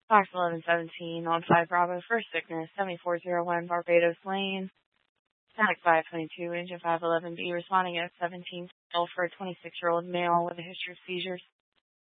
Fox 1117 on 5 Bravo, First Sickness, 7401 Barbados Lane, Static 522, Engine 511B, responding at 1712 for a 26-year-old male with a history of seizures.